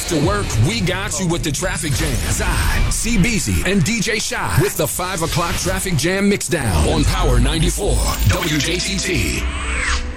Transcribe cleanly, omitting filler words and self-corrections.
After work, we got you with the traffic jam. Zai, CBZ, and DJ Shy with the 5 o'clock traffic jam mixdown on Power 94 WJTT.